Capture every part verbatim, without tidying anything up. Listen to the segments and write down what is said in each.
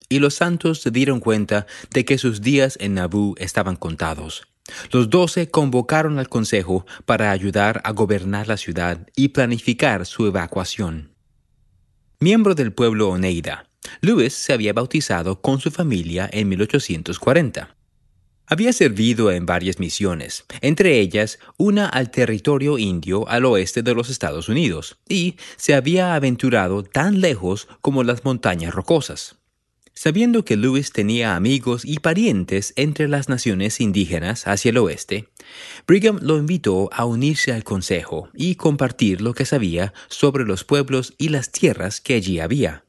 y los santos se dieron cuenta de que sus días en Nauvoo estaban contados. Los doce convocaron al consejo para ayudar a gobernar la ciudad y planificar su evacuación. Miembro del pueblo Oneida, Lewis se había bautizado con su familia en mil ochocientos cuarenta. Había servido en varias misiones, entre ellas una al territorio indio al oeste de los Estados Unidos, y se había aventurado tan lejos como las montañas rocosas. Sabiendo que Lewis tenía amigos y parientes entre las naciones indígenas hacia el oeste, Brigham lo invitó a unirse al consejo y compartir lo que sabía sobre los pueblos y las tierras que allí había.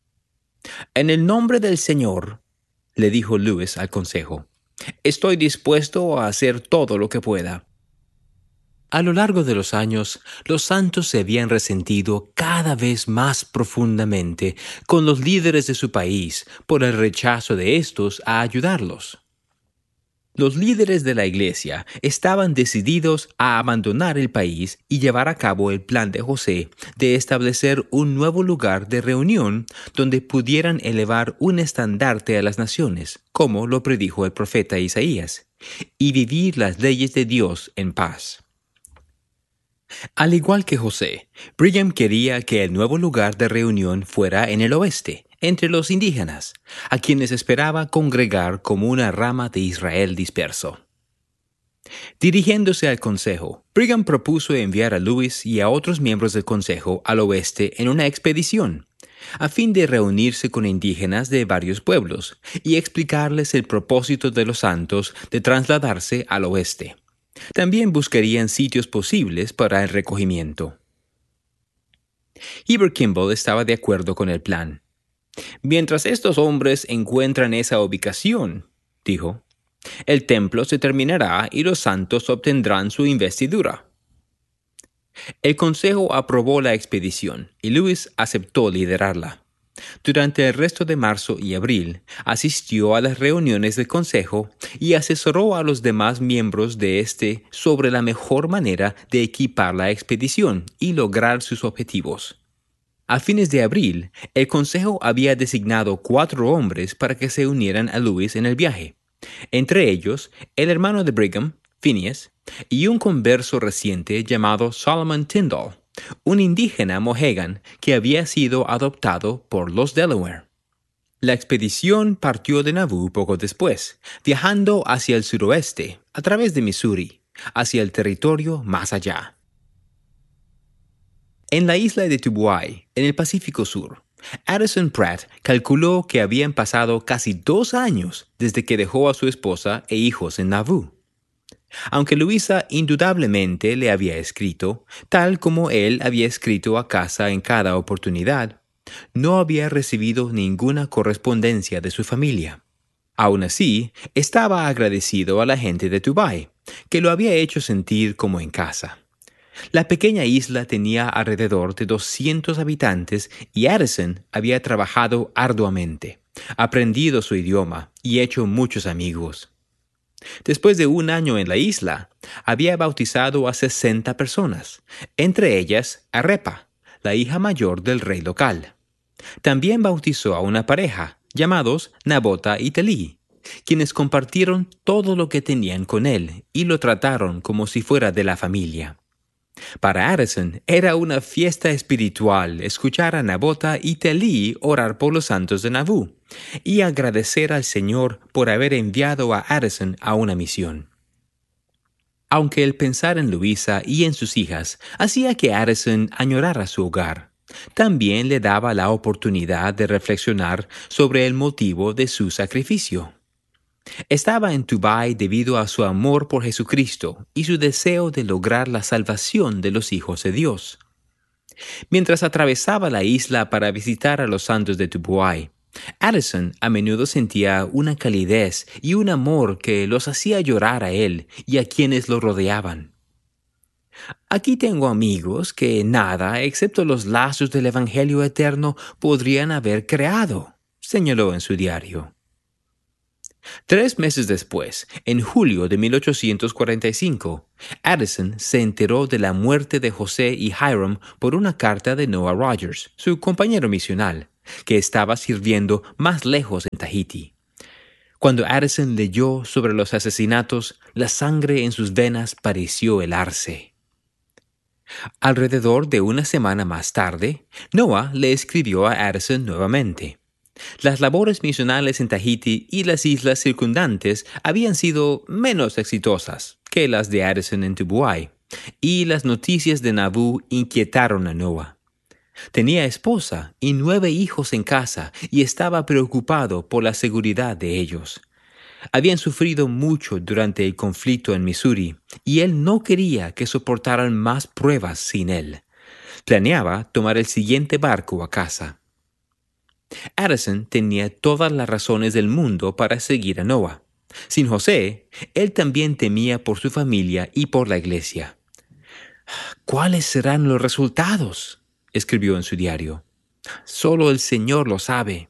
«En el nombre del Señor», le dijo Lewis al consejo, «estoy dispuesto a hacer todo lo que pueda». A lo largo de los años, los santos se habían resentido cada vez más profundamente con los líderes de su país por el rechazo de estos a ayudarlos. Los líderes de la Iglesia estaban decididos a abandonar el país y llevar a cabo el plan de José de establecer un nuevo lugar de reunión donde pudieran elevar un estandarte a las naciones, como lo predijo el profeta Isaías, y vivir las leyes de Dios en paz. Al igual que José, Brigham quería que el nuevo lugar de reunión fuera en el oeste, entre los indígenas, a quienes esperaba congregar como una rama de Israel disperso. Dirigiéndose al consejo, Brigham propuso enviar a Lewis y a otros miembros del consejo al oeste en una expedición, a fin de reunirse con indígenas de varios pueblos y explicarles el propósito de los santos de trasladarse al oeste. También buscarían sitios posibles para el recogimiento. Heber Kimball estaba de acuerdo con el plan. «Mientras estos hombres encuentran esa ubicación», dijo, «el templo se terminará y los santos obtendrán su investidura». El consejo aprobó la expedición y Lewis aceptó liderarla. Durante el resto de marzo y abril, asistió a las reuniones del consejo y asesoró a los demás miembros de este sobre la mejor manera de equipar la expedición y lograr sus objetivos. A fines de abril, el consejo había designado cuatro hombres para que se unieran a Lewis en el viaje, entre ellos el hermano de Brigham, Phineas, y un converso reciente llamado Solomon Tyndall, un indígena mohegan que había sido adoptado por los Delaware. La expedición partió de Nauvoo poco después, viajando hacia el suroeste, a través de Missouri, hacia el territorio más allá. En la isla de Tubuai, en el Pacífico Sur, Addison Pratt calculó que habían pasado casi dos años desde que dejó a su esposa e hijos en Nauvoo. Aunque Luisa indudablemente le había escrito, tal como él había escrito a casa en cada oportunidad, no había recibido ninguna correspondencia de su familia. Aún así, estaba agradecido a la gente de Tubuai, que lo había hecho sentir como en casa. La pequeña isla tenía alrededor de doscientos habitantes y Addison había trabajado arduamente, aprendido su idioma y hecho muchos amigos. Después de un año en la isla, había bautizado a sesenta personas, entre ellas a Repa, la hija mayor del rey local. También bautizó a una pareja, llamados Nabota y Telí, quienes compartieron todo lo que tenían con él y lo trataron como si fuera de la familia. Para Addison era una fiesta espiritual escuchar a Nabota y Telí orar por los santos de Nauvoo y agradecer al Señor por haber enviado a Addison a una misión. Aunque el pensar en Luisa y en sus hijas hacía que Addison añorara su hogar, también le daba la oportunidad de reflexionar sobre el motivo de su sacrificio. Estaba en Tubuai debido a su amor por Jesucristo y su deseo de lograr la salvación de los hijos de Dios. Mientras atravesaba la isla para visitar a los santos de Tubuai, Addison a menudo sentía una calidez y un amor que los hacía llorar a él y a quienes lo rodeaban. «Aquí tengo amigos que nada, excepto los lazos del Evangelio eterno, podrían haber creado», señaló en su diario. Tres meses después, en julio de mil ochocientos cuarenta y cinco, Addison se enteró de la muerte de José y Hiram por una carta de Noah Rogers, su compañero misional, que estaba sirviendo más lejos en Tahití. Cuando Addison leyó sobre los asesinatos, la sangre en sus venas pareció helarse. Alrededor de una semana más tarde, Noah le escribió a Addison nuevamente. Las labores misionales en Tahití y las islas circundantes habían sido menos exitosas que las de Addison en Tubuai, y las noticias de Nauvoo inquietaron a Noah. Tenía esposa y nueve hijos en casa y estaba preocupado por la seguridad de ellos. Habían sufrido mucho durante el conflicto en Missouri y él no quería que soportaran más pruebas sin él. Planeaba tomar el siguiente barco a casa. Addison tenía todas las razones del mundo para seguir a Noah. Sin José, él también temía por su familia y por la iglesia. ¿Cuáles serán los resultados?, escribió en su diario. Solo el Señor lo sabe.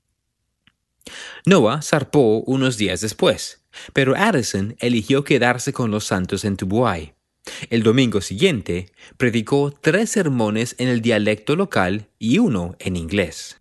Noah zarpó unos días después, pero Addison eligió quedarse con los santos en Tubuai. El domingo siguiente, predicó tres sermones en el dialecto local y uno en inglés.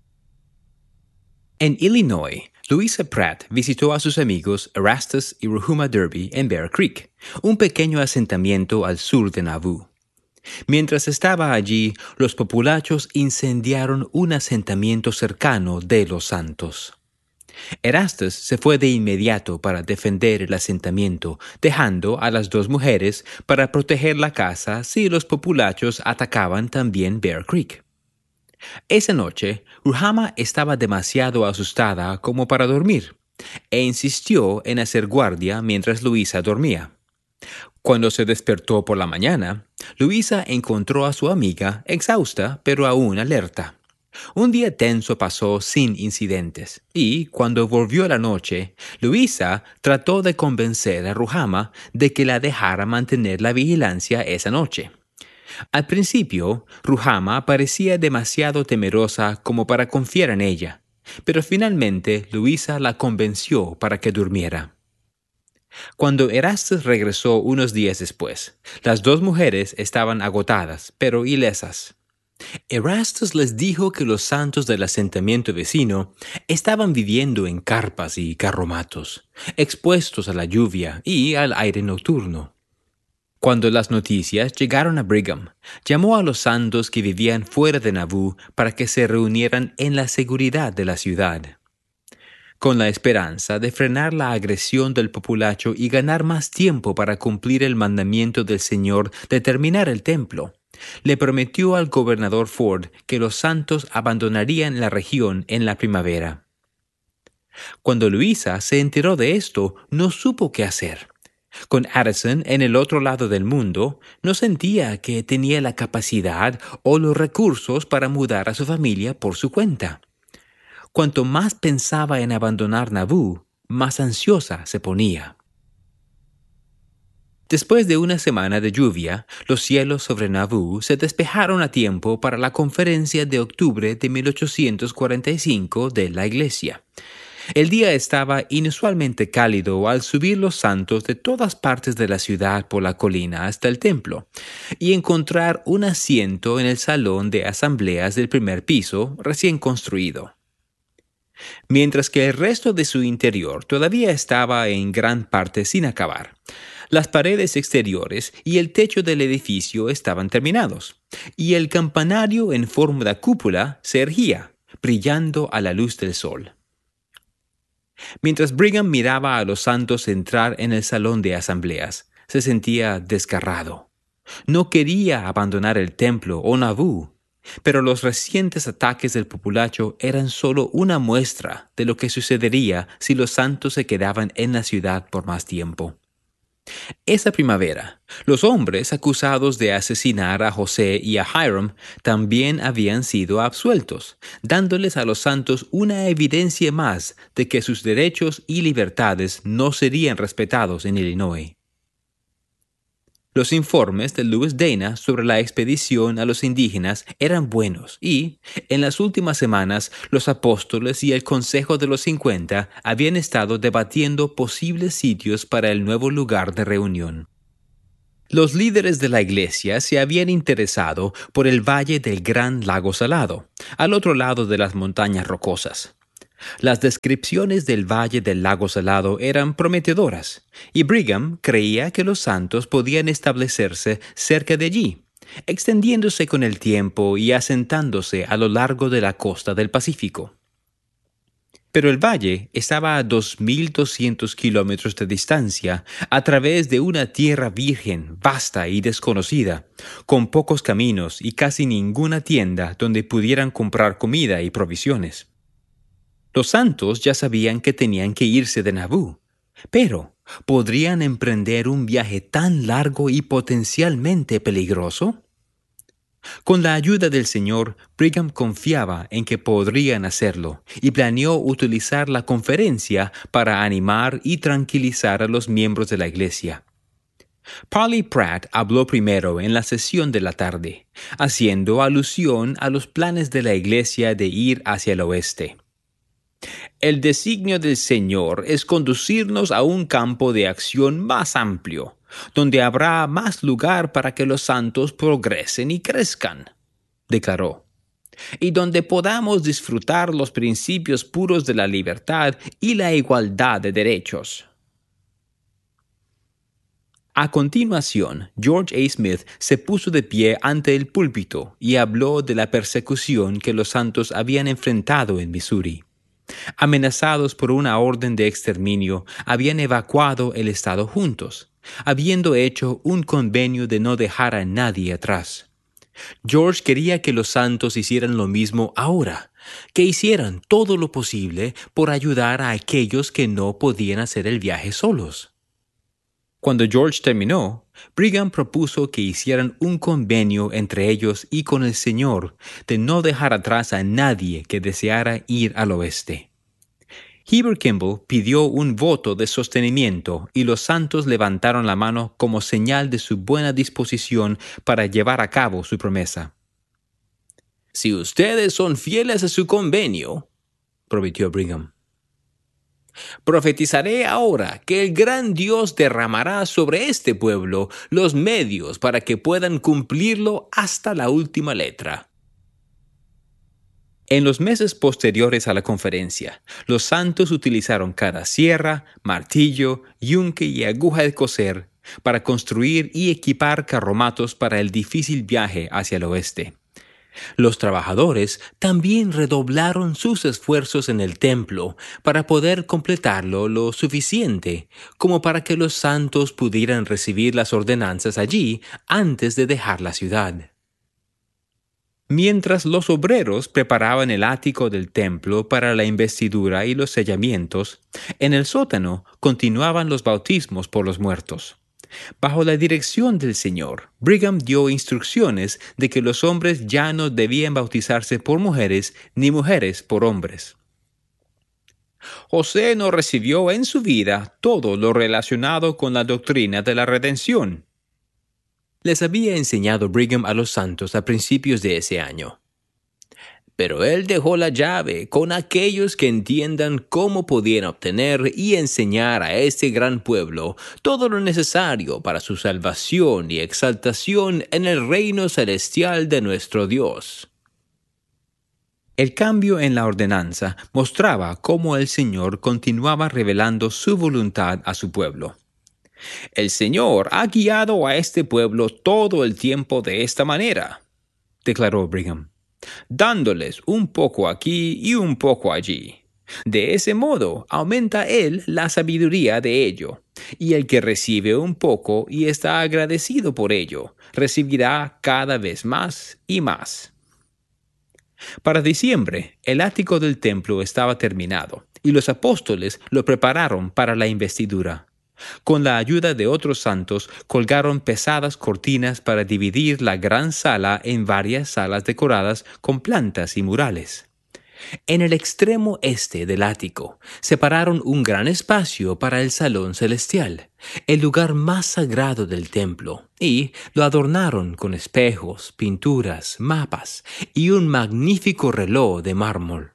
En Illinois, Louisa Pratt visitó a sus amigos Erastus y Ruhuma Derby en Bear Creek, un pequeño asentamiento al sur de Nauvoo. Mientras estaba allí, los populachos incendiaron un asentamiento cercano de los santos. Erastus se fue de inmediato para defender el asentamiento, dejando a las dos mujeres para proteger la casa si los populachos atacaban también Bear Creek. Esa noche, Ruhama estaba demasiado asustada como para dormir, e insistió en hacer guardia mientras Louisa dormía. Cuando se despertó por la mañana, Louisa encontró a su amiga exhausta pero aún alerta. Un día tenso pasó sin incidentes, y cuando volvió la noche, Louisa trató de convencer a Ruhama de que la dejara mantener la vigilancia esa noche. Al principio, Ruhama parecía demasiado temerosa como para confiar en ella, pero finalmente Louisa la convenció para que durmiera. Cuando Erastus regresó unos días después, las dos mujeres estaban agotadas, pero ilesas. Erastus les dijo que los santos del asentamiento vecino estaban viviendo en carpas y carromatos, expuestos a la lluvia y al aire nocturno. Cuando las noticias llegaron a Brigham, llamó a los santos que vivían fuera de Nauvoo para que se reunieran en la seguridad de la ciudad. Con la esperanza de frenar la agresión del populacho y ganar más tiempo para cumplir el mandamiento del Señor de terminar el templo, le prometió al gobernador Ford que los santos abandonarían la región en la primavera. Cuando Louisa se enteró de esto, no supo qué hacer. Con Addison en el otro lado del mundo, no sentía que tenía la capacidad o los recursos para mudar a su familia por su cuenta. Cuanto más pensaba en abandonar Nauvoo, más ansiosa se ponía. Después de una semana de lluvia, los cielos sobre Nauvoo se despejaron a tiempo para la conferencia de octubre de mil ochocientos cuarenta y cinco de la iglesia. El día estaba inusualmente cálido al subir los santos de todas partes de la ciudad por la colina hasta el templo y encontrar un asiento en el salón de asambleas del primer piso recién construido. Mientras que el resto de su interior todavía estaba en gran parte sin acabar. Las paredes exteriores y el techo del edificio estaban terminados, y el campanario en forma de cúpula se erguía, brillando a la luz del sol. Mientras Brigham miraba a los santos entrar en el salón de asambleas, se sentía desgarrado. No quería abandonar el templo o Nauvoo, pero los recientes ataques del populacho eran solo una muestra de lo que sucedería si los santos se quedaban en la ciudad por más tiempo. Esa primavera, los hombres acusados de asesinar a José y a Hiram también habían sido absueltos, dándoles a los santos una evidencia más de que sus derechos y libertades no serían respetados en Illinois. Los informes de Louis Dana sobre la expedición a los indígenas eran buenos y, en las últimas semanas, los apóstoles y el Consejo de los Cincuenta habían estado debatiendo posibles sitios para el nuevo lugar de reunión. Los líderes de la iglesia se habían interesado por el valle del Gran Lago Salado, al otro lado de las montañas rocosas. Las descripciones del Valle del Lago Salado eran prometedoras, y Brigham creía que los santos podían establecerse cerca de allí, extendiéndose con el tiempo y asentándose a lo largo de la costa del Pacífico. Pero el valle estaba a dos mil doscientos kilómetros de distancia, a través de una tierra virgen, vasta y desconocida, con pocos caminos y casi ninguna tienda donde pudieran comprar comida y provisiones. Los santos ya sabían que tenían que irse de Nabú, pero ¿podrían emprender un viaje tan largo y potencialmente peligroso? Con la ayuda del Señor, Brigham confiaba en que podrían hacerlo y planeó utilizar la conferencia para animar y tranquilizar a los miembros de la iglesia. Polly Pratt habló primero en la sesión de la tarde, haciendo alusión a los planes de la iglesia de ir hacia el oeste. El designio del Señor es conducirnos a un campo de acción más amplio, donde habrá más lugar para que los santos progresen y crezcan, declaró, y donde podamos disfrutar los principios puros de la libertad y la igualdad de derechos. A continuación, George A. Smith se puso de pie ante el púlpito y habló de la persecución que los santos habían enfrentado en Missouri. Amenazados por una orden de exterminio, habían evacuado el estado juntos, habiendo hecho un convenio de no dejar a nadie atrás. George quería que los santos hicieran lo mismo ahora, que hicieran todo lo posible por ayudar a aquellos que no podían hacer el viaje solos. Cuando George terminó, Brigham propuso que hicieran un convenio entre ellos y con el Señor de no dejar atrás a nadie que deseara ir al oeste. Heber Kimball pidió un voto de sostenimiento y los santos levantaron la mano como señal de su buena disposición para llevar a cabo su promesa. «Si ustedes son fieles a su convenio», prometió Brigham, «profetizaré ahora que el gran Dios derramará sobre este pueblo los medios para que puedan cumplirlo hasta la última letra». En los meses posteriores a la conferencia, los santos utilizaron cada sierra, martillo, yunque y aguja de coser para construir y equipar carromatos para el difícil viaje hacia el oeste. Los trabajadores también redoblaron sus esfuerzos en el templo para poder completarlo lo suficiente como para que los santos pudieran recibir las ordenanzas allí antes de dejar la ciudad. Mientras los obreros preparaban el ático del templo para la investidura y los sellamientos, en el sótano continuaban los bautismos por los muertos. Bajo la dirección del Señor, Brigham dio instrucciones de que los hombres ya no debían bautizarse por mujeres ni mujeres por hombres. José no recibió en su vida todo lo relacionado con la doctrina de la redención. Les había enseñado Brigham a los santos a principios de ese año. Pero él dejó la llave con aquellos que entiendan cómo podían obtener y enseñar a este gran pueblo todo lo necesario para su salvación y exaltación en el reino celestial de nuestro Dios. El cambio en la ordenanza mostraba cómo el Señor continuaba revelando su voluntad a su pueblo. «El Señor ha guiado a este pueblo todo el tiempo de esta manera», declaró Brigham, «dándoles un poco aquí y un poco allí. De ese modo aumenta Él la sabiduría de ello, y el que recibe un poco y está agradecido por ello, recibirá cada vez más y más». Para diciembre, el ático del templo estaba terminado, y los apóstoles lo prepararon para la investidura. Con la ayuda de otros santos, colgaron pesadas cortinas para dividir la gran sala en varias salas decoradas con plantas y murales. En el extremo este del ático, separaron un gran espacio para el salón celestial, el lugar más sagrado del templo, y lo adornaron con espejos, pinturas, mapas y un magnífico reloj de mármol.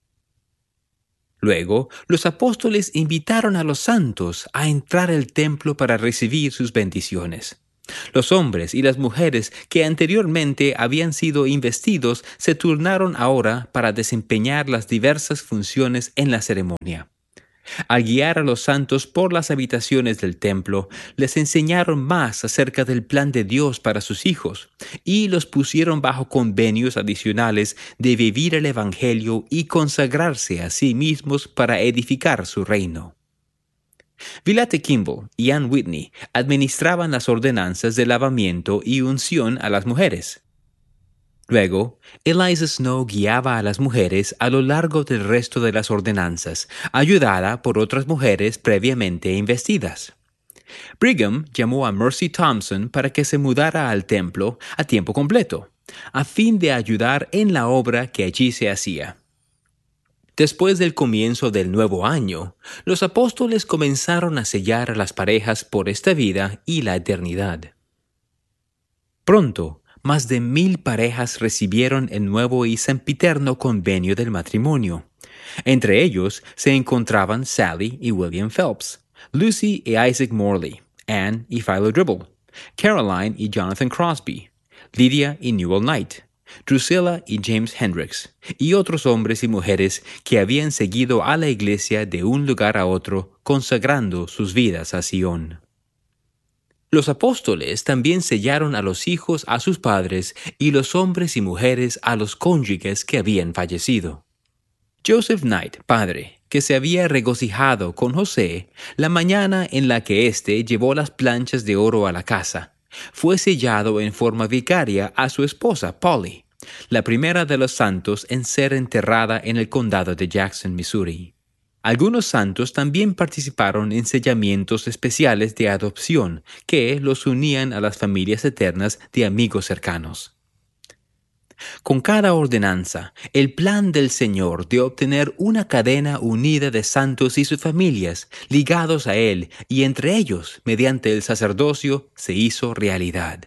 Luego, los apóstoles invitaron a los santos a entrar al templo para recibir sus bendiciones. Los hombres y las mujeres que anteriormente habían sido investidos se turnaron ahora para desempeñar las diversas funciones en la ceremonia. Al guiar a los santos por las habitaciones del templo, les enseñaron más acerca del plan de Dios para sus hijos y los pusieron bajo convenios adicionales de vivir el Evangelio y consagrarse a sí mismos para edificar su reino. Villate Kimball y Ann Whitney administraban las ordenanzas de lavamiento y unción a las mujeres. Luego, Eliza Snow guiaba a las mujeres a lo largo del resto de las ordenanzas, ayudada por otras mujeres previamente investidas. Brigham llamó a Mercy Thompson para que se mudara al templo a tiempo completo, a fin de ayudar en la obra que allí se hacía. Después del comienzo del nuevo año, los apóstoles comenzaron a sellar a las parejas por esta vida y la eternidad. Pronto, más de mil parejas recibieron el nuevo y sempiterno convenio del matrimonio. Entre ellos se encontraban Sally y William Phelps, Lucy y Isaac Morley, Anne y Philo Dribble, Caroline y Jonathan Crosby, Lydia y Newell Knight, Drusilla y James Hendricks, y otros hombres y mujeres que habían seguido a la iglesia de un lugar a otro, consagrando sus vidas a Sion. Los apóstoles también sellaron a los hijos a sus padres y los hombres y mujeres a los cónyuges que habían fallecido. Joseph Knight, padre, que se había regocijado con José la mañana en la que éste llevó las planchas de oro a la casa, fue sellado en forma vicaria a su esposa Polly, la primera de los santos en ser enterrada en el condado de Jackson, Missouri. Algunos santos también participaron en sellamientos especiales de adopción que los unían a las familias eternas de amigos cercanos. Con cada ordenanza, el plan del Señor de obtener una cadena unida de santos y sus familias, ligados a Él y entre ellos, mediante el sacerdocio, se hizo realidad.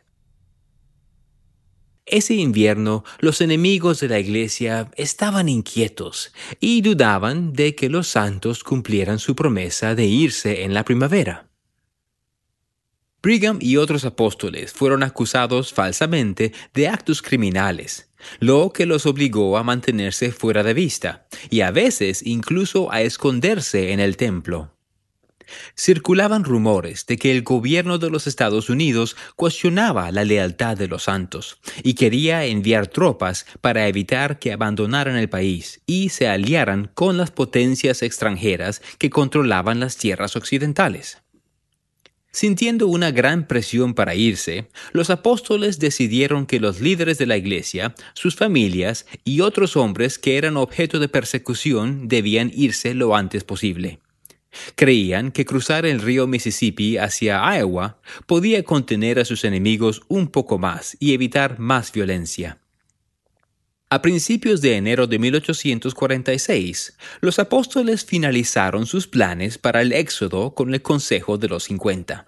Ese invierno, los enemigos de la iglesia estaban inquietos y dudaban de que los santos cumplieran su promesa de irse en la primavera. Brigham y otros apóstoles fueron acusados falsamente de actos criminales, lo que los obligó a mantenerse fuera de vista y a veces incluso a esconderse en el templo. Circulaban rumores de que el gobierno de los Estados Unidos cuestionaba la lealtad de los santos y quería enviar tropas para evitar que abandonaran el país y se aliaran con las potencias extranjeras que controlaban las tierras occidentales. Sintiendo una gran presión para irse, los apóstoles decidieron que los líderes de la iglesia, sus familias y otros hombres que eran objeto de persecución debían irse lo antes posible. Creían que cruzar el río Mississippi hacia Iowa podía contener a sus enemigos un poco más y evitar más violencia. A principios de enero de mil ochocientos cuarenta y seis, los apóstoles finalizaron sus planes para el éxodo con el Consejo de los Cincuenta.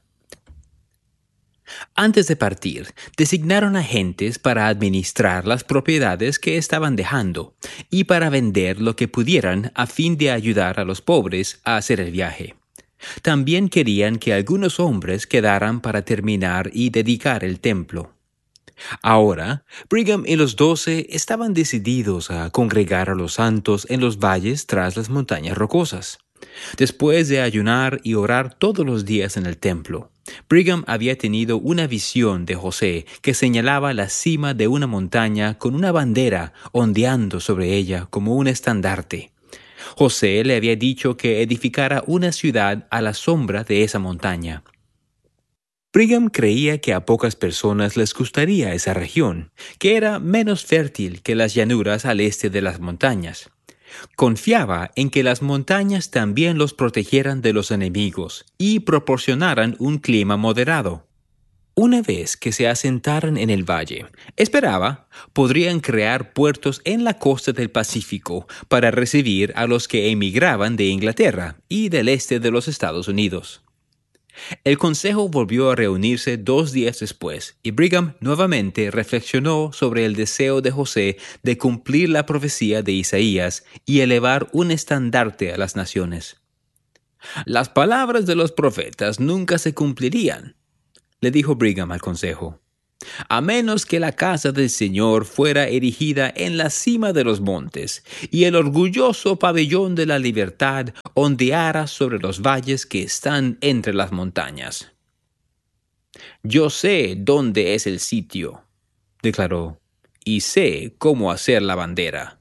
Antes de partir, designaron agentes para administrar las propiedades que estaban dejando y para vender lo que pudieran a fin de ayudar a los pobres a hacer el viaje. También querían que algunos hombres quedaran para terminar y dedicar el templo. Ahora, Brigham y los doce estaban decididos a congregar a los santos en los valles tras las montañas rocosas. Después de ayunar y orar todos los días en el templo, Brigham había tenido una visión de José que señalaba la cima de una montaña con una bandera ondeando sobre ella como un estandarte. José le había dicho que edificara una ciudad a la sombra de esa montaña. Brigham creía que a pocas personas les gustaría esa región, que era menos fértil que las llanuras al este de las montañas. Confiaba en que las montañas también los protegieran de los enemigos y proporcionaran un clima moderado. Una vez que se asentaran en el valle, esperaba, podrían crear puertos en la costa del Pacífico para recibir a los que emigraban de Inglaterra y del este de los Estados Unidos. El consejo volvió a reunirse dos días después y Brigham nuevamente reflexionó sobre el deseo de José de cumplir la profecía de Isaías y elevar un estandarte a las naciones. Las palabras de los profetas nunca se cumplirían. le dijo Brigham al consejo, a menos que la casa del Señor fuera erigida en la cima de los montes, y el orgulloso pabellón de la libertad ondeara sobre los valles que están entre las montañas. Yo sé dónde es el sitio, declaró, y sé cómo hacer la bandera.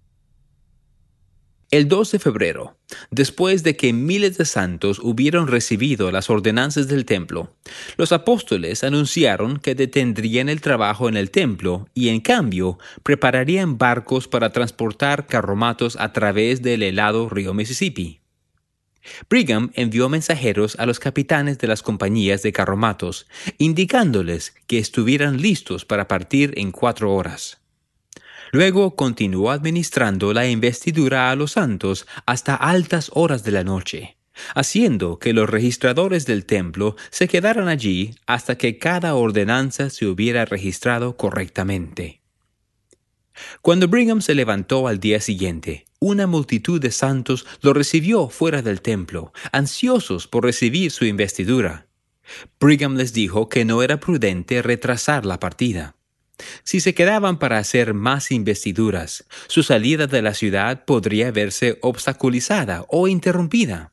El dos de febrero, después de que miles de santos hubieron recibido las ordenanzas del templo, los apóstoles anunciaron que detendrían el trabajo en el templo y, en cambio, prepararían barcos para transportar carromatos a través del helado río Mississippi. Brigham envió mensajeros a los capitanes de las compañías de carromatos, indicándoles que estuvieran listos para partir en cuatro horas. Luego continuó administrando la investidura a los santos hasta altas horas de la noche, haciendo que los registradores del templo se quedaran allí hasta que cada ordenanza se hubiera registrado correctamente. Cuando Brigham se levantó al día siguiente, una multitud de santos lo recibió fuera del templo, ansiosos por recibir su investidura. Brigham les dijo que no era prudente retrasar la partida. Si se quedaban para hacer más investiduras, su salida de la ciudad podría verse obstaculizada o interrumpida.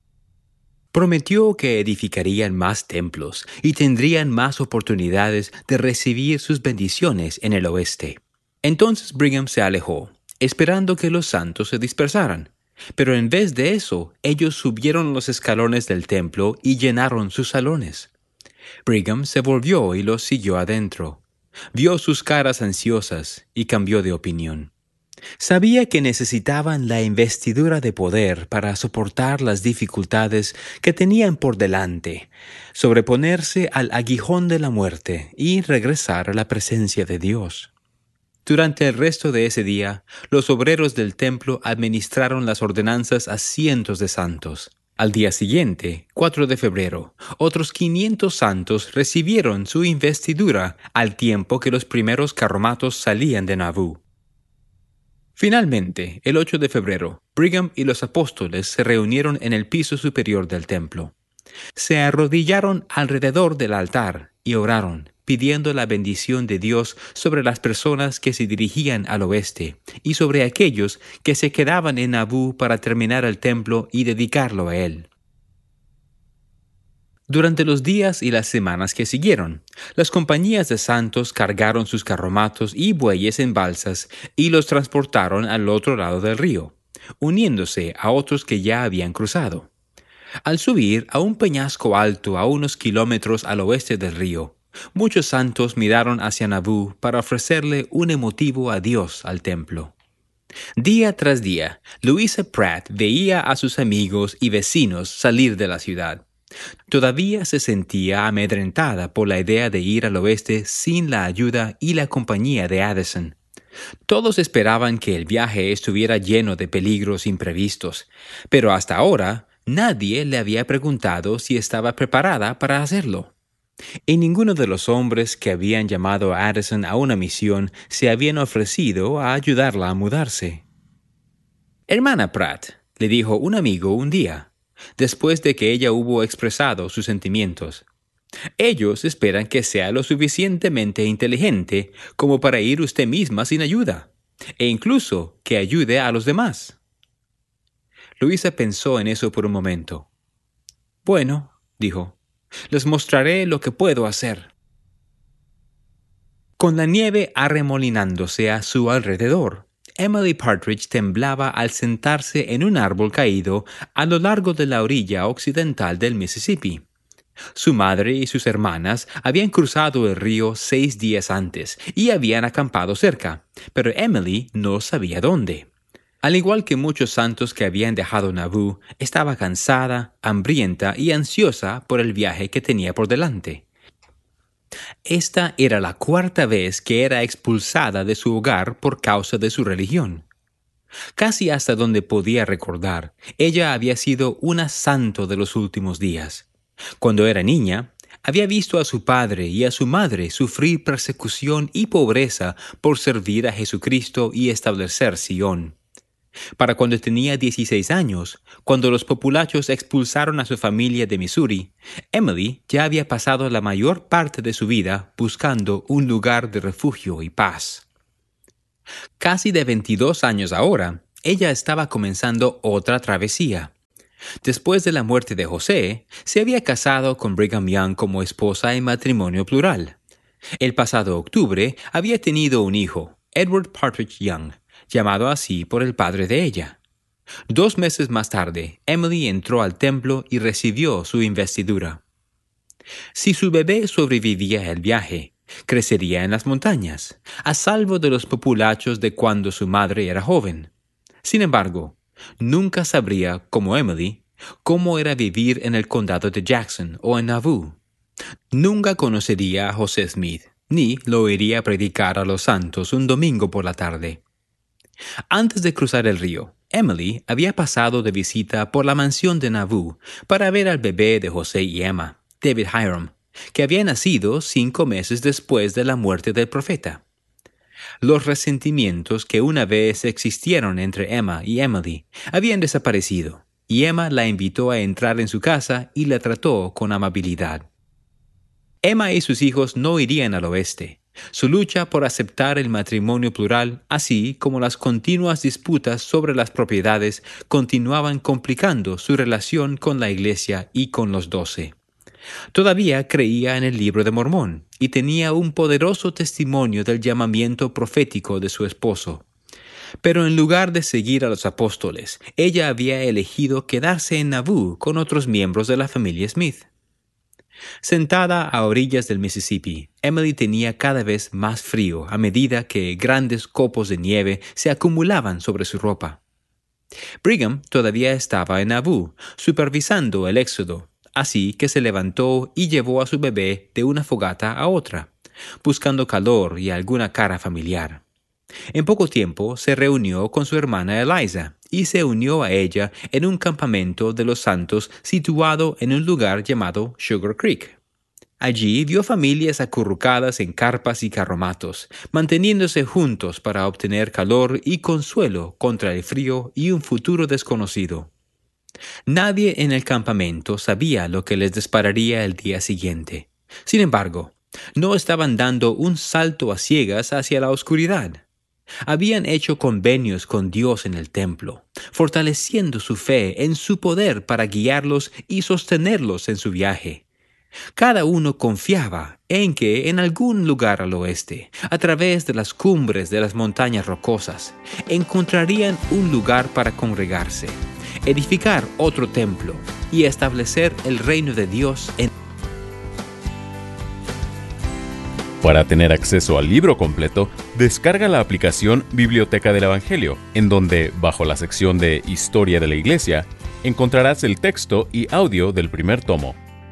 Prometió que edificarían más templos y tendrían más oportunidades de recibir sus bendiciones en el oeste. Entonces Brigham se alejó, esperando que los santos se dispersaran. Pero en vez de eso, ellos subieron los escalones del templo y llenaron sus salones. Brigham se volvió y los siguió adentro. Vio sus caras ansiosas y cambió de opinión. Sabía que necesitaban la investidura de poder para soportar las dificultades que tenían por delante, sobreponerse al aguijón de la muerte y regresar a la presencia de Dios. Durante el resto de ese día, los obreros del templo administraron las ordenanzas a cientos de santos. Al día siguiente, cuatro de febrero, otros quinientos santos recibieron su investidura al tiempo que los primeros carromatos salían de Nauvoo. Finalmente, el ocho de febrero, Brigham y los apóstoles se reunieron en el piso superior del templo. Se arrodillaron alrededor del altar y oraron, pidiendo la bendición de Dios sobre las personas que se dirigían al oeste y sobre aquellos que se quedaban en Nauvoo para terminar el templo y dedicarlo a él. Durante los días y las semanas que siguieron, las compañías de santos cargaron sus carromatos y bueyes en balsas y los transportaron al otro lado del río, uniéndose a otros que ya habían cruzado. Al subir a un peñasco alto a unos kilómetros al oeste del río, muchos santos miraron hacia Nauvoo para ofrecerle un emotivo adiós al templo. Día tras día, Louisa Pratt veía a sus amigos y vecinos salir de la ciudad. Todavía se sentía amedrentada por la idea de ir al oeste sin la ayuda y la compañía de Addison. Todos esperaban que el viaje estuviera lleno de peligros imprevistos, pero hasta ahora nadie le había preguntado si estaba preparada para hacerlo. Y ninguno de los hombres que habían llamado a Addison a una misión se habían ofrecido a ayudarla a mudarse. «Hermana Pratt», le dijo un amigo un día, después de que ella hubo expresado sus sentimientos, «ellos esperan que sea lo suficientemente inteligente como para ir usted misma sin ayuda, e incluso que ayude a los demás». Louisa pensó en eso por un momento. «Bueno», dijo, «les mostraré lo que puedo hacer». Con la nieve arremolinándose a su alrededor, Emily Partridge temblaba al sentarse en un árbol caído a lo largo de la orilla occidental del Mississippi. Su madre y sus hermanas habían cruzado el río seis días antes y habían acampado cerca, pero Emily no sabía dónde. Al igual que muchos santos que habían dejado Nauvoo, estaba cansada, hambrienta y ansiosa por el viaje que tenía por delante. Esta era la cuarta vez que era expulsada de su hogar por causa de su religión. Casi hasta donde podía recordar, ella había sido una santo de los últimos días. Cuando era niña, había visto a su padre y a su madre sufrir persecución y pobreza por servir a Jesucristo y establecer Sion. Para cuando tenía dieciséis años, cuando los populachos expulsaron a su familia de Missouri, Emily ya había pasado la mayor parte de su vida buscando un lugar de refugio y paz. Casi de veintidós años ahora, ella estaba comenzando otra travesía. Después de la muerte de José, se había casado con Brigham Young como esposa en matrimonio plural. El pasado octubre había tenido un hijo, Edward Partridge Young, llamado así por el padre de ella. Dos meses más tarde, Emily entró al templo y recibió su investidura. Si su bebé sobrevivía el viaje, crecería en las montañas, a salvo de los populachos de cuando su madre era joven. Sin embargo, nunca sabría, como Emily, cómo era vivir en el condado de Jackson o en Nauvoo. Nunca conocería a José Smith, ni lo oiría predicar a los santos un domingo por la tarde. Antes de cruzar el río, Emily había pasado de visita por la mansión de Nauvoo para ver al bebé de José y Emma, David Hiram, que había nacido cinco meses después de la muerte del profeta. Los resentimientos que una vez existieron entre Emma y Emily habían desaparecido, y Emma la invitó a entrar en su casa y la trató con amabilidad. Emma y sus hijos no irían al oeste. Su lucha por aceptar el matrimonio plural, así como las continuas disputas sobre las propiedades, continuaban complicando su relación con la Iglesia y con los Doce. Todavía creía en el Libro de Mormón y tenía un poderoso testimonio del llamamiento profético de su esposo. Pero en lugar de seguir a los apóstoles, ella había elegido quedarse en Nauvoo con otros miembros de la familia Smith. Sentada a orillas del Mississippi, Emily tenía cada vez más frío a medida que grandes copos de nieve se acumulaban sobre su ropa. Brigham todavía estaba en Nauvoo, supervisando el éxodo, así que se levantó y llevó a su bebé de una fogata a otra, buscando calor y alguna cara familiar. En poco tiempo se reunió con su hermana Eliza y se unió a ella en un campamento de los santos situado en un lugar llamado Sugar Creek. Allí vio familias acurrucadas en carpas y carromatos, manteniéndose juntos para obtener calor y consuelo contra el frío y un futuro desconocido. Nadie en el campamento sabía lo que les depararía el día siguiente. Sin embargo, no estaban dando un salto a ciegas hacia la oscuridad. Habían hecho convenios con Dios en el templo, fortaleciendo su fe en su poder para guiarlos y sostenerlos en su viaje. Cada uno confiaba en que en algún lugar al oeste, a través de las cumbres de las montañas rocosas, encontrarían un lugar para congregarse, edificar otro templo y establecer el reino de Dios en Para tener acceso al libro completo, descarga la aplicación Biblioteca del Evangelio, en donde, bajo la sección de Historia de la Iglesia, encontrarás el texto y audio del primer tomo.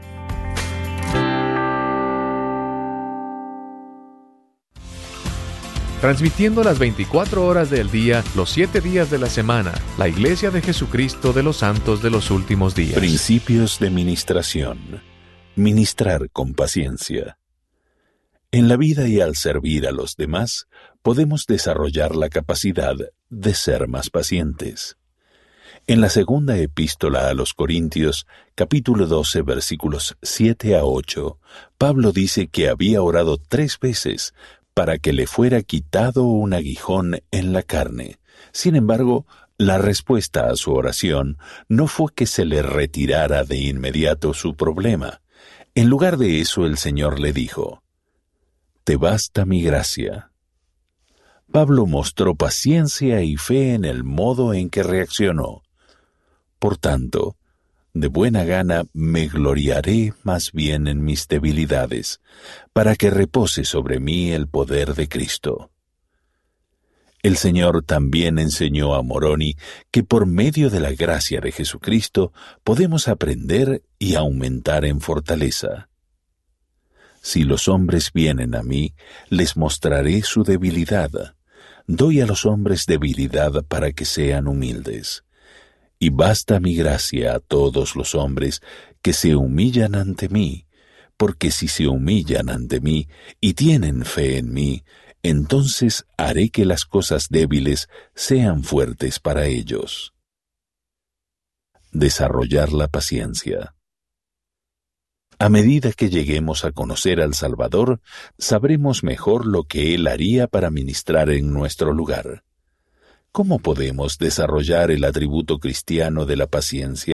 Transmitiendo las veinticuatro horas del día, los siete días de la semana, la Iglesia de Jesucristo de los Santos de los Últimos Días. Principios de ministración. Ministrar con paciencia. En la vida y al servir a los demás, podemos desarrollar la capacidad de ser más pacientes. En la segunda epístola a los Corintios, capítulo doce, versículos siete a ocho, Pablo dice que había orado tres veces para que le fuera quitado un aguijón en la carne. Sin embargo, la respuesta a su oración no fue que se le retirara de inmediato su problema. En lugar de eso, el Señor le dijo: «Te basta mi gracia». Pablo mostró paciencia y fe en el modo en que reaccionó. Por tanto, de buena gana me gloriaré más bien en mis debilidades, para que repose sobre mí el poder de Cristo. El Señor también enseñó a Moroni que por medio de la gracia de Jesucristo podemos aprender y aumentar en fortaleza. Si los hombres vienen a mí, les mostraré su debilidad. Doy a los hombres debilidad para que sean humildes. Y basta mi gracia a todos los hombres que se humillan ante mí, porque si se humillan ante mí y tienen fe en mí, entonces haré que las cosas débiles sean fuertes para ellos. Desarrollar la paciencia. A medida que lleguemos a conocer al Salvador, sabremos mejor lo que Él haría para ministrar en nuestro lugar. ¿Cómo podemos desarrollar el atributo cristiano de la paciencia?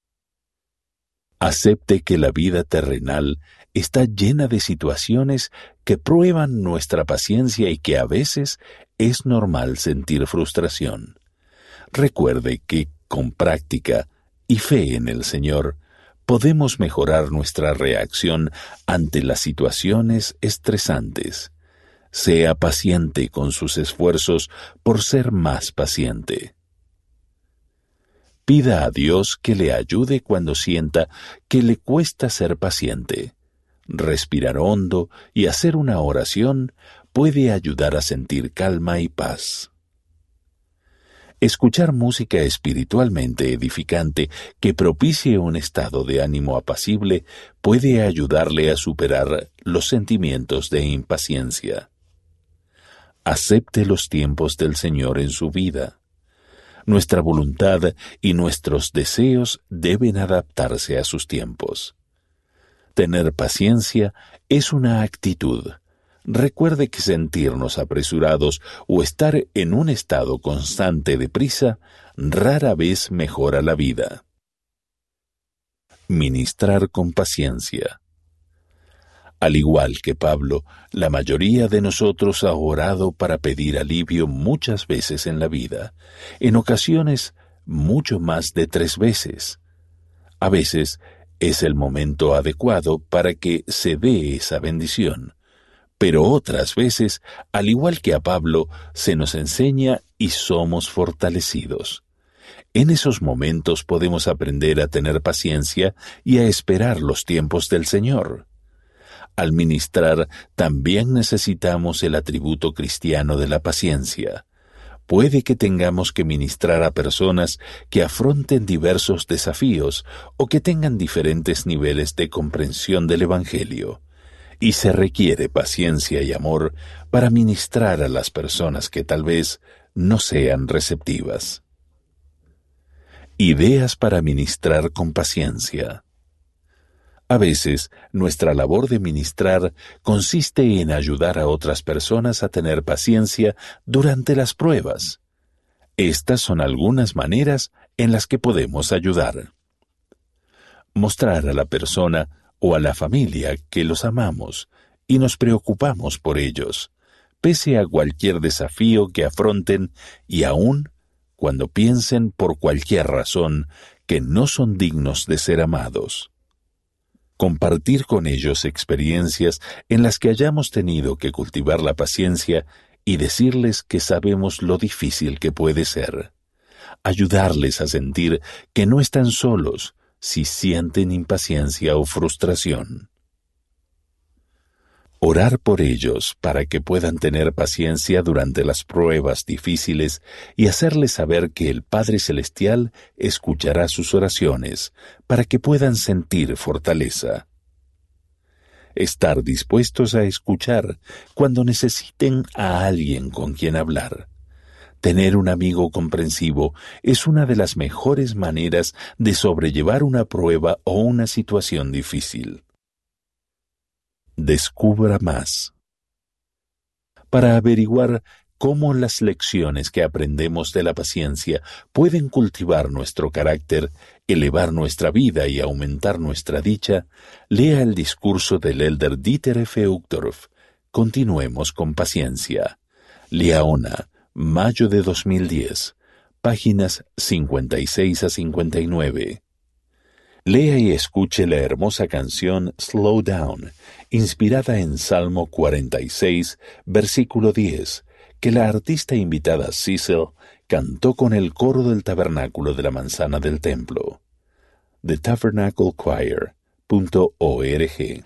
Acepte que la vida terrenal está llena de situaciones que prueban nuestra paciencia y que a veces es normal sentir frustración. Recuerde que con práctica y fe en el Señor, podemos mejorar nuestra reacción ante las situaciones estresantes. Sea paciente con sus esfuerzos por ser más paciente. Pida a Dios que le ayude cuando sienta que le cuesta ser paciente. Respirar hondo y hacer una oración puede ayudar a sentir calma y paz. Escuchar música espiritualmente edificante que propicie un estado de ánimo apacible puede ayudarle a superar los sentimientos de impaciencia. Acepte los tiempos del Señor en su vida. Nuestra voluntad y nuestros deseos deben adaptarse a sus tiempos. Tener paciencia es una actitud. Recuerde que sentirnos apresurados o estar en un estado constante de prisa rara vez mejora la vida. Ministrar con paciencia. Al igual que Pablo, la mayoría de nosotros ha orado para pedir alivio muchas veces en la vida, en ocasiones mucho más de tres veces. A veces es el momento adecuado para que se dé esa bendición, pero otras veces, al igual que a Pablo, se nos enseña y somos fortalecidos. En esos momentos podemos aprender a tener paciencia y a esperar los tiempos del Señor. Al ministrar, también necesitamos el atributo cristiano de la paciencia. Puede que tengamos que ministrar a personas que afronten diversos desafíos o que tengan diferentes niveles de comprensión del Evangelio, y se requiere paciencia y amor para ministrar a las personas que tal vez no sean receptivas. Ideas para ministrar con paciencia. A veces, nuestra labor de ministrar consiste en ayudar a otras personas a tener paciencia durante las pruebas. Estas son algunas maneras en las que podemos ayudar. Mostrar a la persona o a la familia que los amamos y nos preocupamos por ellos, pese a cualquier desafío que afronten y aun cuando piensen por cualquier razón que no son dignos de ser amados. Compartir con ellos experiencias en las que hayamos tenido que cultivar la paciencia y decirles que sabemos lo difícil que puede ser. Ayudarles a sentir que no están solos si sienten impaciencia o frustración. Orar por ellos para que puedan tener paciencia durante las pruebas difíciles y hacerles saber que el Padre Celestial escuchará sus oraciones para que puedan sentir fortaleza. Estar dispuestos a escuchar cuando necesiten a alguien con quien hablar. Tener un amigo comprensivo es una de las mejores maneras de sobrellevar una prueba o una situación difícil. Descubra más. Para averiguar cómo las lecciones que aprendemos de la paciencia pueden cultivar nuestro carácter, elevar nuestra vida y aumentar nuestra dicha, lea el discurso del elder Dieter F. Uchtdorf. Continuemos con paciencia. Liaona, mayo de dos mil diez, páginas cincuenta y seis a cincuenta y nueve. Lea y escuche la hermosa canción Slow Down, inspirada en Salmo cuarenta y seis, versículo diez, que la artista invitada Cecil cantó con el coro del tabernáculo de la manzana del templo. the tabernacle choir punto org.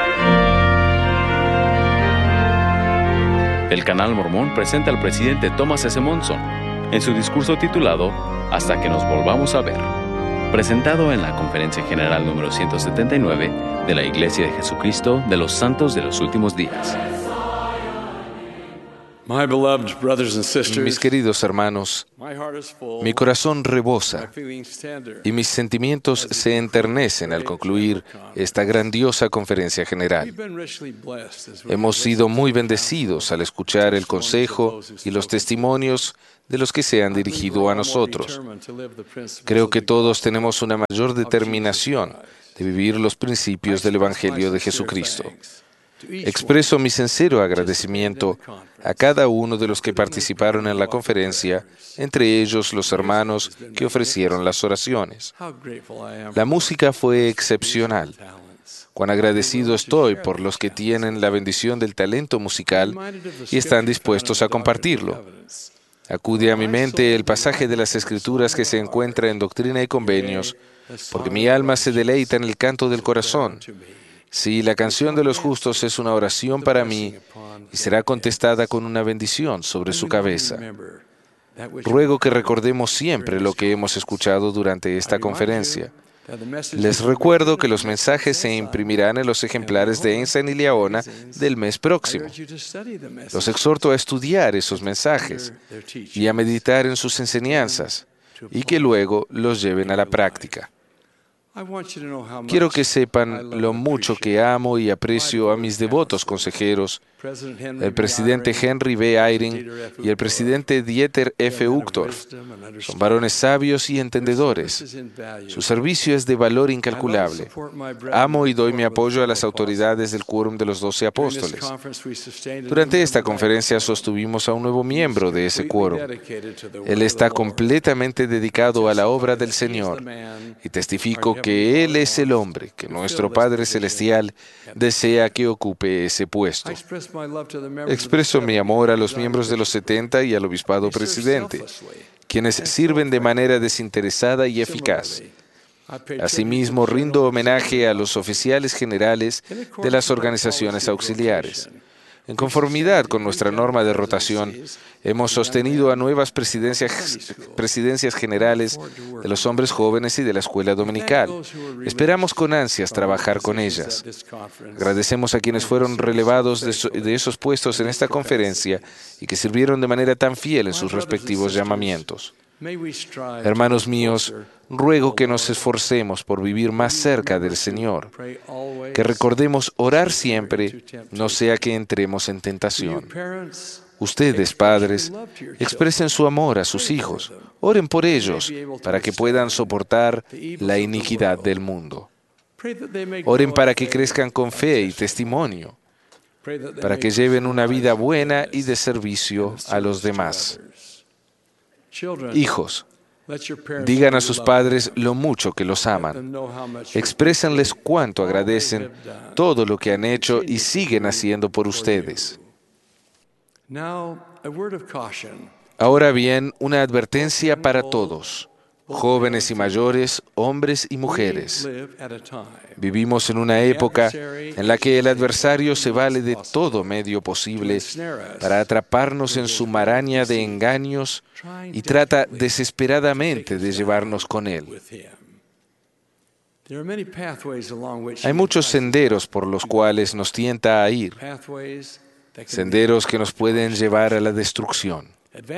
El Canal Mormón presenta al presidente Thomas S. Monson en su discurso titulado Hasta que nos volvamos a ver, presentado en la Conferencia General número ciento setenta y nueve de la Iglesia de Jesucristo de los Santos de los Últimos Días. My beloved brothers and sisters, Mis queridos hermanos, my heart is full, mi corazón my rebosa feelings tender, y mis sentimientos se enternecen al concluir esta grandiosa conferencia general. We've been richly blessed as we Hemos listen sido to muy the bendecidos al escuchar el consejo y los testimonios de los que se han dirigido a nosotros. Creo que todos tenemos una mayor determinación de vivir los principios del Evangelio de Jesucristo. Expreso mi sincero agradecimiento a cada uno de los que participaron en la conferencia, entre ellos los hermanos que ofrecieron las oraciones. La música fue excepcional. Cuán agradecido estoy por los que tienen la bendición del talento musical y están dispuestos a compartirlo. Acude a mi mente el pasaje de las Escrituras que se encuentra en Doctrina y Convenios, porque mi alma se deleita en el canto del corazón. Sí, la canción de los justos es una oración para mí y será contestada con una bendición sobre su cabeza. Ruego que recordemos siempre lo que hemos escuchado durante esta conferencia. Les recuerdo que los mensajes se imprimirán en los ejemplares de Ensign y Liaona del mes próximo. Los exhorto a estudiar esos mensajes y a meditar en sus enseñanzas y que luego los lleven a la práctica. Quiero que sepan lo mucho que amo y aprecio a mis devotos consejeros, el presidente Henry B. Eyring y el presidente Dieter F. Uchtdorf. Son varones sabios y entendedores. Su servicio es de valor incalculable. Amo y doy mi apoyo a las autoridades del Quórum de los Doce Apóstoles. Durante esta conferencia sostuvimos a un nuevo miembro de ese quórum. Él está completamente dedicado a la obra del Señor y testifico que Él es el hombre que nuestro Padre Celestial desea que ocupe ese puesto. Expreso mi amor a los miembros de los setenta y al obispado presidente, quienes sirven de manera desinteresada y eficaz. Asimismo, rindo homenaje a los oficiales generales de las organizaciones auxiliares. En conformidad con nuestra norma de rotación, hemos sostenido a nuevas presidencias, presidencias generales de los hombres jóvenes y de la escuela dominical. Esperamos con ansias trabajar con ellas. Agradecemos a quienes fueron relevados de, so, de esos puestos en esta conferencia y que sirvieron de manera tan fiel en sus respectivos llamamientos. Hermanos míos, ruego que nos esforcemos por vivir más cerca del Señor, que recordemos orar siempre, no sea que entremos en tentación. Ustedes, padres, expresen su amor a sus hijos, oren por ellos para que puedan soportar la iniquidad del mundo. Oren para que crezcan con fe y testimonio, para que lleven una vida buena y de servicio a los demás. Hijos, digan a sus padres lo mucho que los aman. Exprésenles cuánto agradecen todo lo que han hecho y siguen haciendo por ustedes. Ahora bien, una advertencia para todos, jóvenes y mayores, hombres y mujeres. Vivimos en una época en la que el adversario se vale de todo medio posible para atraparnos en su maraña de engaños y trata desesperadamente de llevarnos con él. Hay muchos senderos por los cuales nos tienta a ir, senderos que nos pueden llevar a la destrucción.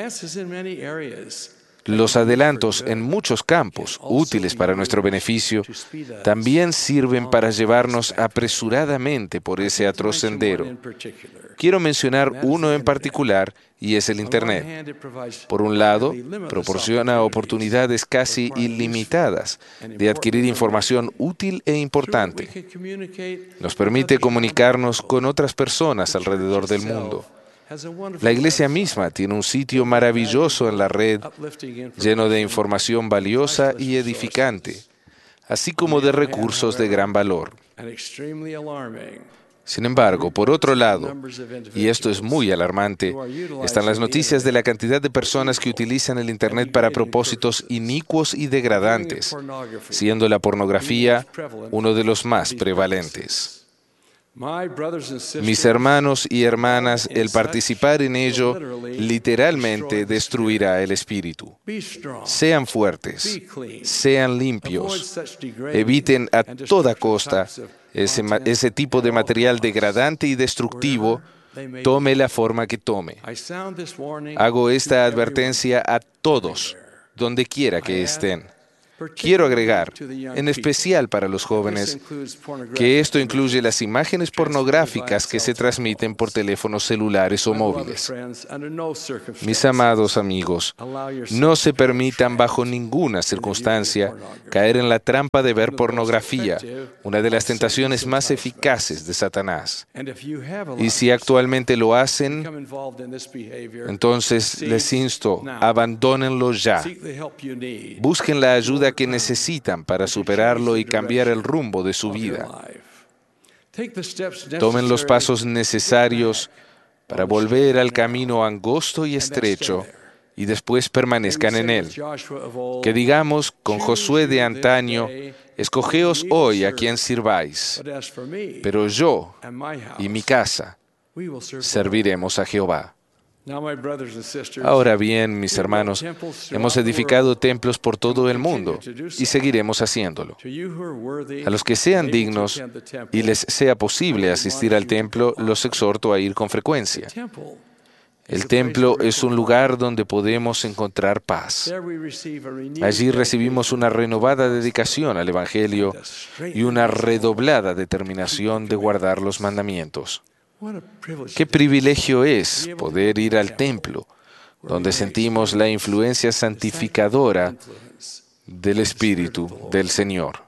Los adelantos en muchos campos, útiles para nuestro beneficio, también sirven para llevarnos apresuradamente por ese atroz sendero. Quiero mencionar uno en particular, y es el Internet. Por un lado, proporciona oportunidades casi ilimitadas de adquirir información útil e importante. Nos permite comunicarnos con otras personas alrededor del mundo. La Iglesia misma tiene un sitio maravilloso en la red, lleno de información valiosa y edificante, así como de recursos de gran valor. Sin embargo, por otro lado, y esto es muy alarmante, están las noticias de la cantidad de personas que utilizan el Internet para propósitos inicuos y degradantes, siendo la pornografía uno de los más prevalentes. Mis hermanos y hermanas, el participar en ello literalmente destruirá el espíritu. Sean fuertes, sean limpios, eviten a toda costa ese, ese tipo de material degradante y destructivo tome la forma que tome. Hago esta advertencia a todos, donde quiera que estén. Quiero agregar, en especial para los jóvenes, que esto incluye las imágenes pornográficas que se transmiten por teléfonos celulares o móviles. Mis amados amigos, no se permitan bajo ninguna circunstancia caer en la trampa de ver pornografía, una de las tentaciones más eficaces de Satanás. Y si actualmente lo hacen, entonces les insto, abandónenlo ya. Busquen la ayuda que necesitan para superarlo y cambiar el rumbo de su vida. Tomen los pasos necesarios para volver al camino angosto y estrecho y después permanezcan en él. Que digamos con Josué de antaño, escogeos hoy a quien sirváis, pero yo y mi casa serviremos a Jehová. Ahora bien, mis hermanos, hemos edificado templos por todo el mundo y seguiremos haciéndolo. A los que sean dignos y les sea posible asistir al templo, los exhorto a ir con frecuencia. El templo es un lugar donde podemos encontrar paz. Allí recibimos una renovada dedicación al Evangelio y una redoblada determinación de guardar los mandamientos. Qué privilegio es poder ir al templo, donde sentimos la influencia santificadora del Espíritu del Señor.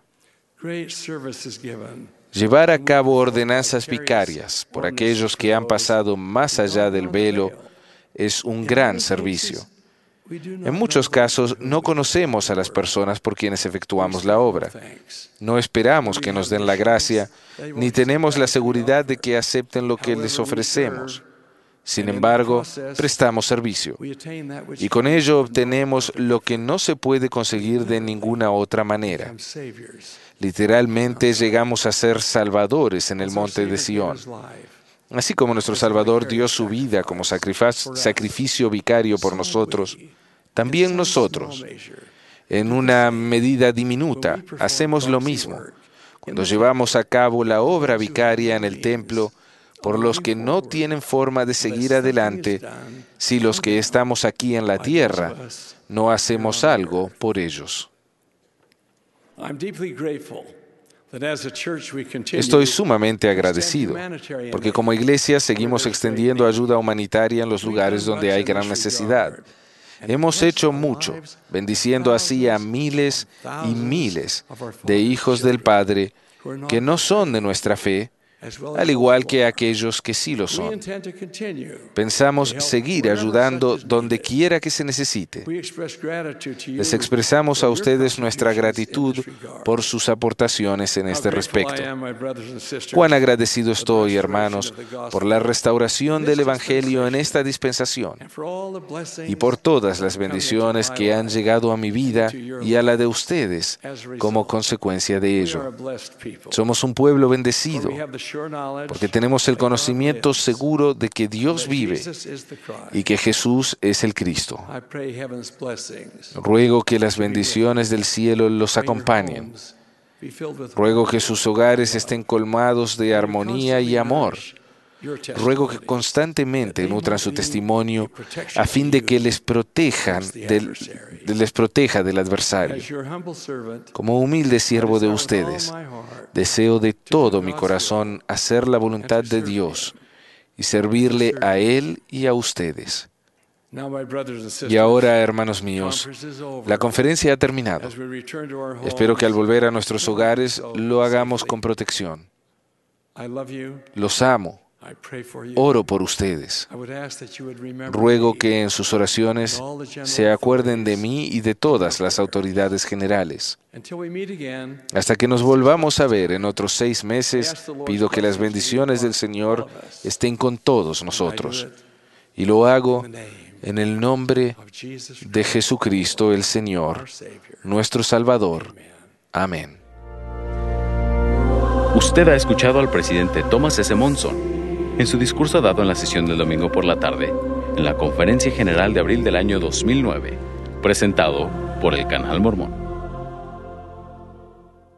Llevar a cabo ordenanzas vicarias por aquellos que han pasado más allá del velo es un gran servicio. En muchos casos no conocemos a las personas por quienes efectuamos la obra. No esperamos que nos den la gracia, ni tenemos la seguridad de que acepten lo que les ofrecemos. Sin embargo, prestamos servicio. Y con ello obtenemos lo que no se puede conseguir de ninguna otra manera. Literalmente llegamos a ser salvadores en el monte de Sión. Así como nuestro Salvador dio su vida como sacrificio vicario por nosotros, también nosotros, en una medida diminuta, hacemos lo mismo cuando llevamos a cabo la obra vicaria en el templo por los que no tienen forma de seguir adelante si los que estamos aquí en la tierra no hacemos algo por ellos. Estoy sumamente agradecido, porque como iglesia seguimos extendiendo ayuda humanitaria en los lugares donde hay gran necesidad. Hemos hecho mucho, bendiciendo así a miles y miles de hijos del Padre que no son de nuestra fe, al igual que aquellos que sí lo son. Pensamos seguir ayudando donde quiera que se necesite. Les expresamos a ustedes nuestra gratitud por sus aportaciones en este respecto. Cuán agradecido estoy, hermanos, por la restauración del Evangelio en esta dispensación y por todas las bendiciones que han llegado a mi vida y a la de ustedes como consecuencia de ello. Somos un pueblo bendecido, porque tenemos el conocimiento seguro de que Dios vive y que Jesús es el Cristo. Ruego que las bendiciones del cielo los acompañen. Ruego que sus hogares estén colmados de armonía y amor. Ruego que constantemente nutran su testimonio a fin de que les protejan del, de, les proteja del adversario. Como humilde siervo de ustedes, deseo de todo mi corazón hacer la voluntad de Dios y servirle a Él y a ustedes. Y ahora, hermanos míos, la conferencia ha terminado. Espero que al volver a nuestros hogares lo hagamos con protección. Los amo. Oro por ustedes. Ruego que en sus oraciones se acuerden de mí y de todas las autoridades generales. Hasta que nos volvamos a ver en otros seis meses, pido que las bendiciones del Señor estén con todos nosotros. Y lo hago en el nombre de Jesucristo el Señor, nuestro Salvador. Amén. Usted ha escuchado al presidente Thomas S. Monson en su discurso dado en la sesión del domingo por la tarde, en la Conferencia General de abril del año dos mil nueve, presentado por el Canal Mormón.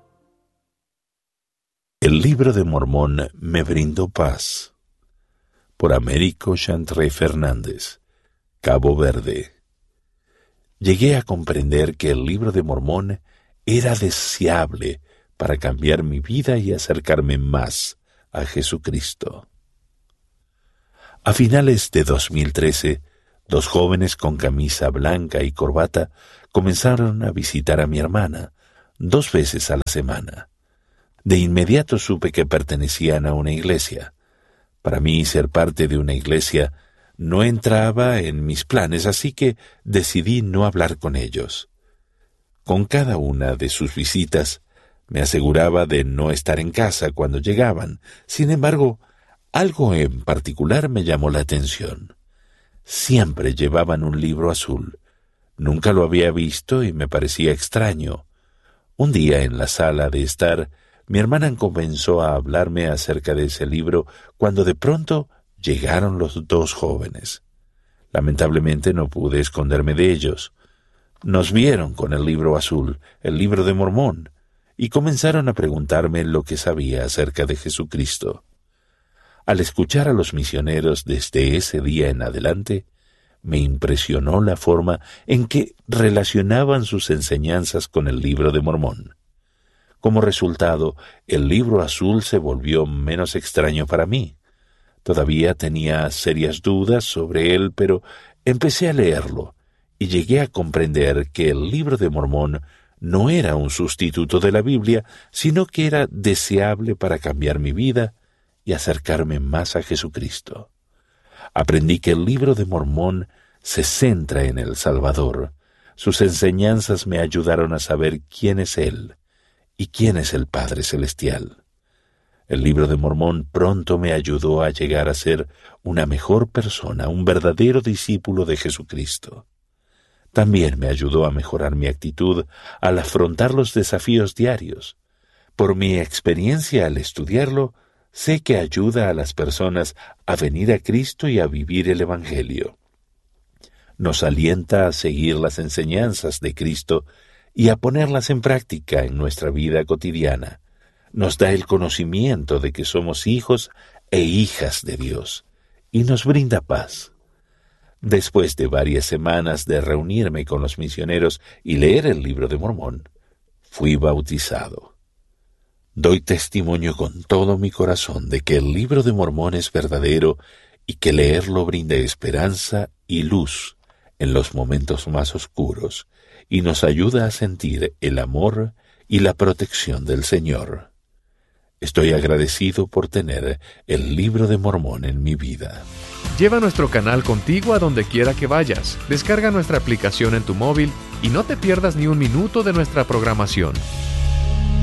El libro de Mormón me brindó paz, por Américo Chantré Fernández, Cabo Verde. Llegué a comprender que el Libro de Mormón era deseable para cambiar mi vida y acercarme más a Jesucristo. A finales de dos mil trece, dos jóvenes con camisa blanca y corbata comenzaron a visitar a mi hermana dos veces a la semana. De inmediato supe que pertenecían a una iglesia. Para mí, ser parte de una iglesia no entraba en mis planes, así que decidí no hablar con ellos. Con cada una de sus visitas, me aseguraba de no estar en casa cuando llegaban. Sin embargo, algo en particular me llamó la atención. Siempre llevaban un libro azul. Nunca lo había visto y me parecía extraño. Un día en la sala de estar, mi hermana comenzó a hablarme acerca de ese libro cuando de pronto llegaron los dos jóvenes. Lamentablemente no pude esconderme de ellos. Nos vieron con el libro azul, el Libro de Mormón, y comenzaron a preguntarme lo que sabía acerca de Jesucristo. Al escuchar a los misioneros desde ese día en adelante, me impresionó la forma en que relacionaban sus enseñanzas con el Libro de Mormón. Como resultado, el libro azul se volvió menos extraño para mí. Todavía tenía serias dudas sobre él, pero empecé a leerlo y llegué a comprender que el Libro de Mormón no era un sustituto de la Biblia, sino que era deseable para cambiar mi vida y acercarme más a Jesucristo. Aprendí que el Libro de Mormón se centra en el Salvador. Sus enseñanzas me ayudaron a saber quién es Él y quién es el Padre Celestial. El Libro de Mormón pronto me ayudó a llegar a ser una mejor persona, un verdadero discípulo de Jesucristo. También me ayudó a mejorar mi actitud al afrontar los desafíos diarios. Por mi experiencia al estudiarlo, sé que ayuda a las personas a venir a Cristo y a vivir el Evangelio. Nos alienta a seguir las enseñanzas de Cristo y a ponerlas en práctica en nuestra vida cotidiana. Nos da el conocimiento de que somos hijos e hijas de Dios y nos brinda paz. Después de varias semanas de reunirme con los misioneros y leer el Libro de Mormón, fui bautizado. Doy testimonio con todo mi corazón de que el Libro de Mormón es verdadero y que leerlo brinda esperanza y luz en los momentos más oscuros y nos ayuda a sentir el amor y la protección del Señor. Estoy agradecido por tener el Libro de Mormón en mi vida. Lleva nuestro canal contigo a donde quiera que vayas. Descarga nuestra aplicación en tu móvil y no te pierdas ni un minuto de nuestra programación.